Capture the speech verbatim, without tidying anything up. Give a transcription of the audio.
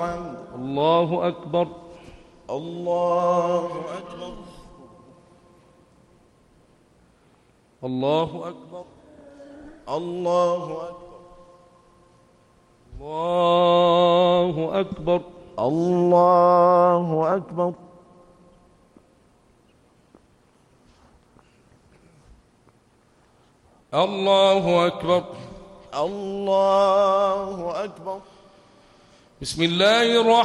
الحمد. الله أكبر. الله أكبر. الله أكبر. الله أكبر. الله أكبر. الله أكبر. الله أكبر. الله أكبر. بسم الله الرحمن